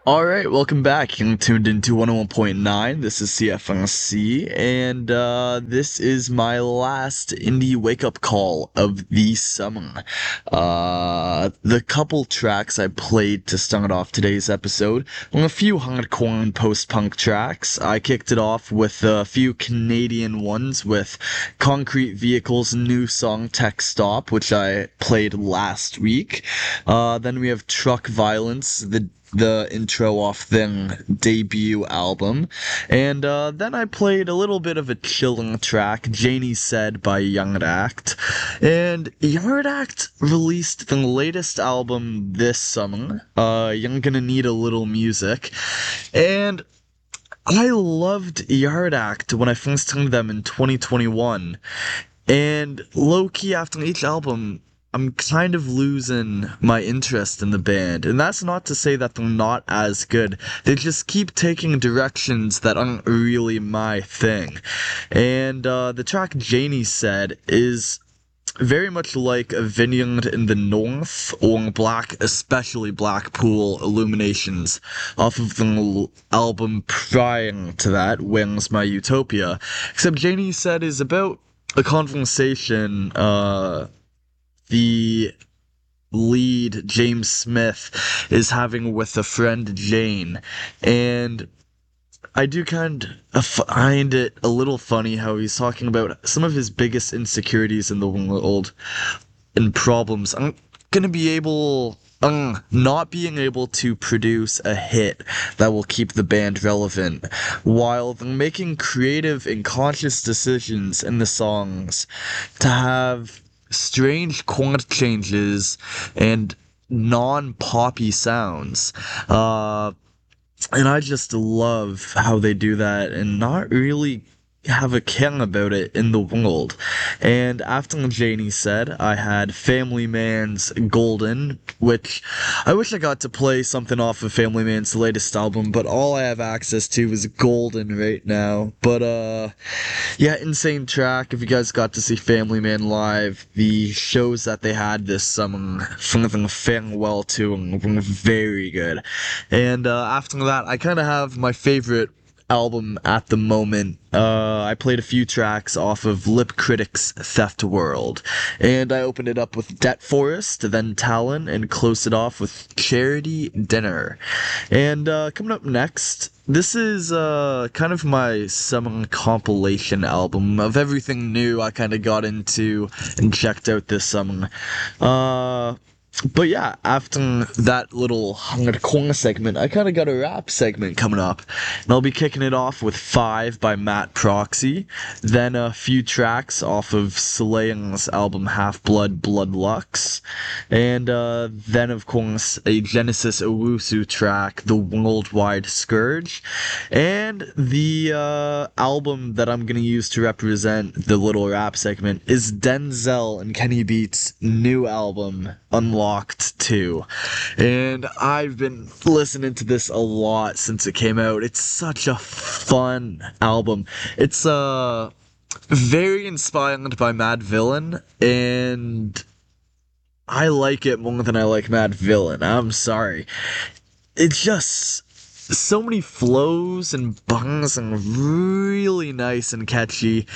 Alright, welcome back. You're tuned into 101.9. This is CFNC, and this is my last indie wake-up call of the summer. The couple tracks I played to start off today's episode were a few hardcore and post-punk tracks. I kicked it off with a few Canadian ones with Concrete Vehicle's new song Tech Stop, which I played last week. Then we have Truck Violence, the intro off their debut album. And then I played a little bit of a chilling track, Janie Said by Yard Act. And Yard Act released the latest album this summer, You're Gonna Need a Little Music. And I loved Yard Act when I first heard them in 2021. And low-key, after each album, I'm kind of losing my interest in the band. And that's not to say that they're not as good. They just keep taking directions that aren't really my thing. And the track Janie Said is very much like a Vineyard in the North or especially Blackpool Illuminations off of the album prior to that, Where's My Utopia. Except Janie Said is about a conversation, the lead, James Smith, is having with a friend, Jane. And I do kind of find it a little funny how he's talking about some of his biggest insecurities in the world and problems. I'm gonna be able, not being able to produce a hit that will keep the band relevant, while they're making creative and conscious decisions in the songs to have strange chord changes and non-poppy sounds. And I just love how they do that and not really have a care about it in the world. And after Janie Said, I had Family Man's Golden, which I wish I got to play something off of Family Man's latest album, but all I have access to is Golden right now. But yeah, insane track. If you guys got to see Family Man live, the shows that they had this summer from the farewell to were very good. And after that, I kind of have my favorite album at the moment. I played a few tracks off of Lip Critic's Theft World, and I opened it up with Debt Forest, then Talon, and closed it off with Charity Dinner. And coming up next, this is kind of my summer compilation album of everything new I kind of got into and checked out this summer. But yeah, after that little hardcore segment, I kind of got a rap segment coming up. And I'll be kicking it off with 5 by Matt Proxy, then a few tracks off of Slaying's album Half-Blood Bloodlux, and then of course a Genesis Owusu track, The Worldwide Scourge, and the album that I'm gonna use to represent the little rap segment is Denzel and Kenny Beats' new album, Unlocked 2. And I've been listening to this a lot since it came out. It's such a fun album. It's very inspired by Madvillain, and I like it more than I like Madvillain. I'm sorry. It's just so many flows and bars and really nice and catchy.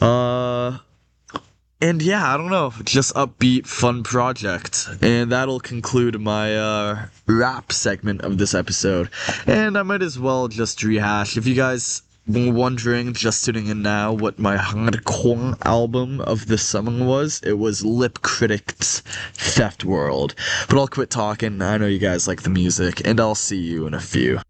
And yeah, I don't know, just upbeat, fun project. And that'll conclude my rap segment of this episode. And I might as well just rehash. If you guys were wondering, just tuning in now, what my hardcore album of the summer was, it was Lip Critic's Theft World. But I'll quit talking. I know you guys like the music, and I'll see you in a few.